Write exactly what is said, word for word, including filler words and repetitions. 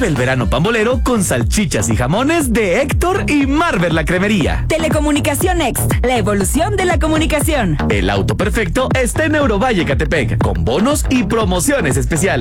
Vive el verano pambolero con salchichas y jamones de Héctor y Marvel la Cremería. Telecomunicación Next, la evolución de la comunicación. El auto perfecto está en Eurovalle Catepec, con bonos y promociones especiales.